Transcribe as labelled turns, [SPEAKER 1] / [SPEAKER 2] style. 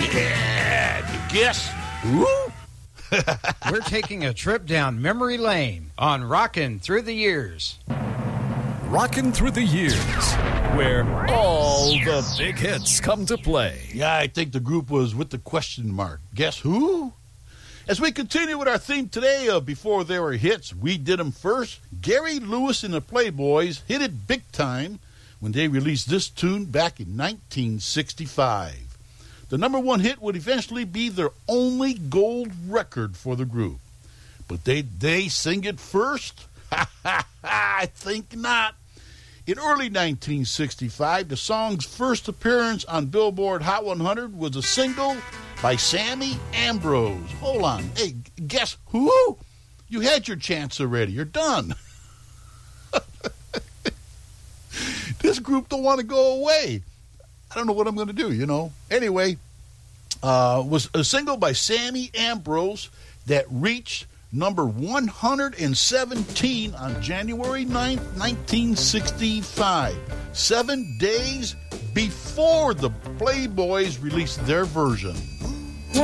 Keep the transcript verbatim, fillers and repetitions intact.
[SPEAKER 1] Yeah, guess who?
[SPEAKER 2] We're taking a trip down memory lane on Rockin' Through the Years.
[SPEAKER 3] Rockin' Through the Years, where all the big hits come to play.
[SPEAKER 1] Yeah, I think the group was with the question mark. Guess who? As we continue with our theme today of Before There Were Hits, we did them first. Gary Lewis and the Playboys hit it big time when they released this tune back in nineteen sixty-five. The number one hit would eventually be their only gold record for the group. But they they sing it first? I think not. In early nineteen sixty-five, the song's first appearance on Billboard Hot one hundred was a single by Sammy Ambrose. Hold on. Hey, guess who? You had your chance already. You're done. This group don't want to go away. I don't know what I'm going to do, you know. Anyway, uh, was a single by Sammy Ambrose that reached number one hundred seventeen on January ninth, nineteen sixty-five. Seven days before the Playboys released their version.